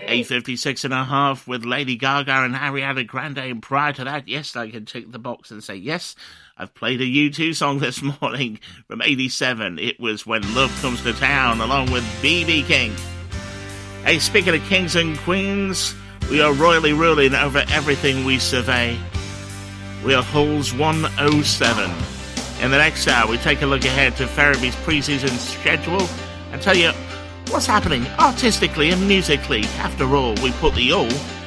8:56 and a half with Lady Gaga and Ariana Grande, and prior to that, yes, I can tick the box and say, yes, I've played a U2 song this morning from 87. It was When Love Comes to Town, along with B.B. King. Hey, speaking of kings and queens, we are royally ruling over everything we survey. We are Hulls 107. In the next hour, we take a look ahead to Ferriby's pre-season schedule and tell you what's happening artistically and musically. After all, we put the all